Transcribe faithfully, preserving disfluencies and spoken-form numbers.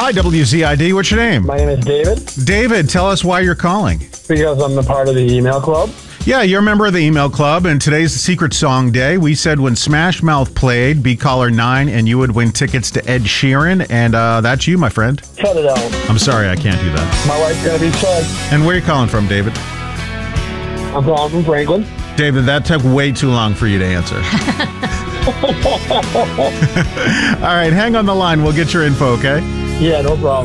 Hi, W Z I D. What's your name? My name is David. David, tell us why you're calling. Because I'm a part of the email club. Yeah, you're a member of the email club, and today's the Secret Song Day. We said when Smash Mouth played, be caller nine, and you would win tickets to Ed Sheeran, and uh, that's you, my friend. Cut it out. I'm sorry, I can't do that. My wife's going to be sad. And where are you calling from, David? I'm calling from Franklin. David, that took way too long for you to answer. All right, hang on the line. We'll get your info, okay? Yeah, no problem.